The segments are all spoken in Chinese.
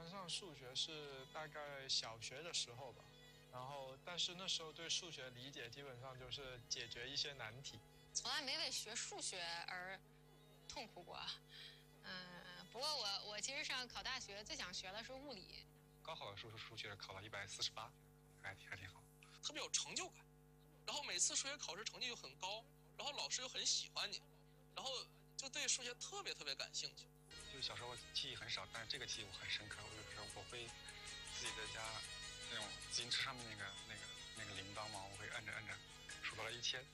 欢上数学是大概小学的时候吧，然后但是那时候对数学理解基本上就是解决一些难题， 从来没为学数学而痛苦过。不过我其实上考大学最想学的是物理。 高考的时候数学考了148，还挺好， 特别有成就感。然后每次数学考试成绩就很高，然后老师又很喜欢你，然后就对数学特别感兴趣。 就是小时候记忆很少，但是这个记忆我很深刻。我会自己在家那种自行车上面那个铃铛嘛，我会按着数到了1000。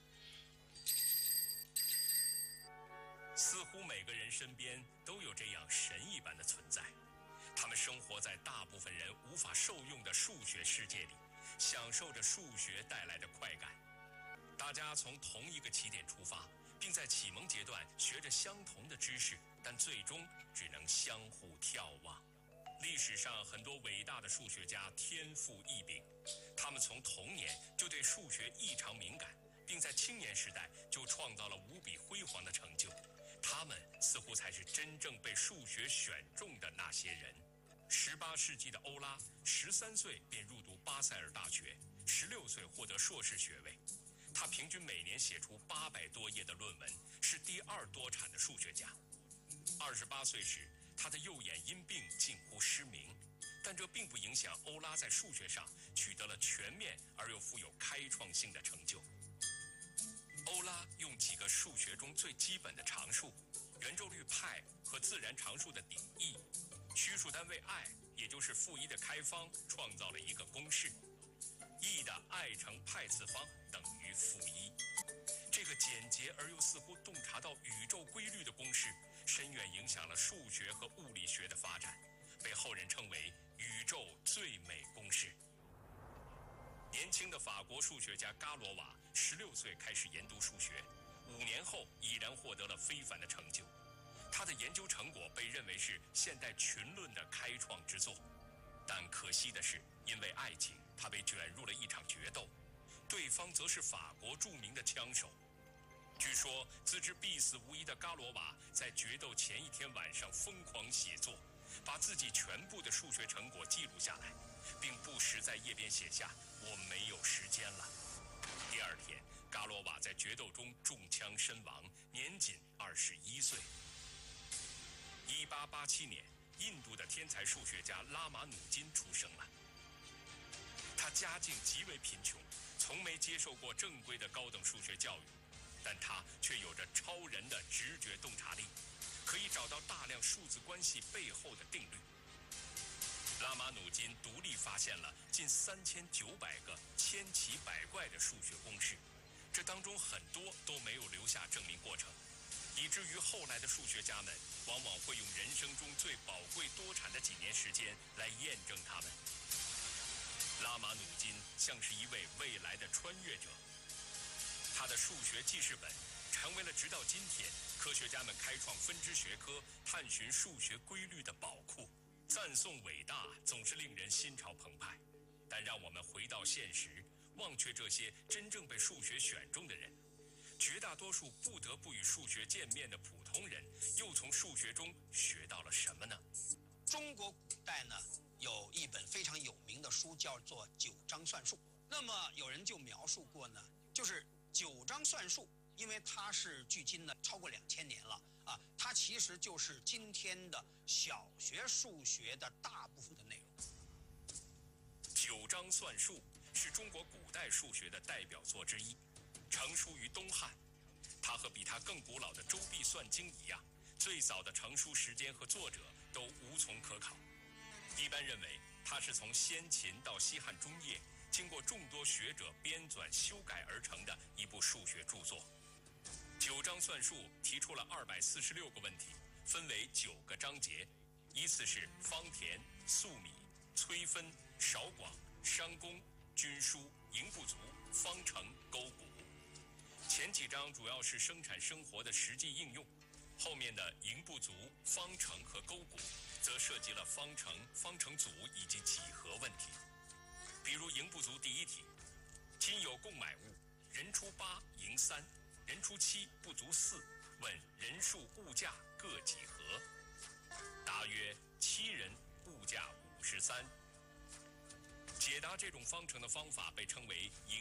似乎每个人身边都有这样神一般的存在，他们生活在大部分人无法受用的数学世界里，享受着数学带来的快感。大家从同一个起点出发，并在启蒙阶段学着相同的知识，但最终只能相互眺望。历史上很多伟大的数学家天赋异禀，他们从童年就对数学异常敏感，并在青年时代就创造了无比辉煌的成就。他们似乎才是真正被数学选中的那些人。18世纪的欧拉13岁便入读巴塞尔大学，16岁获得硕士学位。他平均每年写出800多页的论文，是第2多产的数学家。28岁时，他的右眼因病近乎失明，但这并不影响欧拉在数学上取得了全面而又富有开创性的成就。欧拉用几个数学中最基本的常数，圆周率派和自然常数的顶 e， 虚数单位 i， 也就是负1的开方，创造了一个公式 e 的 i 乘派次方等于负1。这个简洁而又似乎洞察到宇宙规律的公式，深远影响了数学和物理学的发展，被后人称为宇宙最美公式。年轻的法国数学家伽罗瓦16岁开始研读数学，5年后已然获得了非凡的成就。他的研究成果被认为是现代群论的开创之作，但可惜的是，因为爱情，他被卷入了一场决斗，对方则是法国著名的枪手。据说自知必死无疑的伽罗瓦在决斗前一天晚上疯狂写作，把自己全部的数学成果记录下来，并不时在页边写下我没有时间了。第2天，伽罗瓦在决斗中中枪身亡，年仅21岁。1887年，印度的天才数学家拉马努金出生了。他家境极为贫穷，从没接受过正规的高等数学教育，但他却有着超人的直觉洞察力，可以找到大量数字关系背后的定律。拉马努金独立发现了近3900个千奇百怪的数学公式，这当中很多都没有留下证明过程，以至于后来的数学家们往往会用人生中最宝贵多产的几年时间来验证它们。拉马努金像是一位未来的穿越者，他的数学记事本成为了直到今天科学家们开创分支学科、探寻数学规律的宝库。赞颂伟大总是令人心潮澎湃，但让我们回到现实，忘却这些真正被数学选中的人，绝大多数不得不与数学见面的普通人，又从数学中学到了什么呢？ 中国古代呢，有一本非常有名的书叫做《九章算术》。那么有人就描述过呢，就是九章算术，因为它是距今呢超过2000年了啊，它其实就是今天的小学数学的大部分的内容。 九章算术是中国古代数学的代表作之一，成书于东汉。它和比它更古老的《周髀算经》一样，最早的成书时间和作者都无从可考。一般认为，它是从先秦到西汉中叶，经过众多学者编纂修改而成的一部数学著作。九章算术提出了246个问题，分为9个章节，依次是方田、粟米、催分、少广、商工、均输、赢不足、方程、勾股。前几章主要是生产生活的实际应用，后面的赢不足、方程和勾股则涉及了方程、方程组以及几何问题。比如赢不足第1题，今有购买物，人出8，赢3，人出7，不足4，问人数物价各几何？答曰：7人，物价 13。解答这种方程的方法被称为